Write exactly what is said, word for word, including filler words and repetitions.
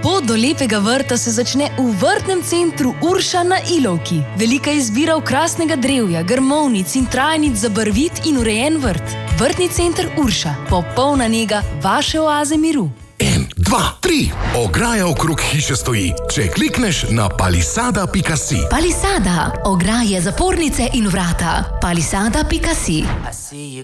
Pot do lepega vrta se začne v vrtnem centru Urša na Ilovki. Velika izbira okrasnega drevja, grmovnic in trajnic za barvit in urejen vrt. Vrtni center Urša. Popolna nega vaše oaze miru. En, dva, tri. Ograja okrog hiše stoji, če klikneš na palisada pika si. Palisada. Ograje, zapornice in vrata. palisada pika si.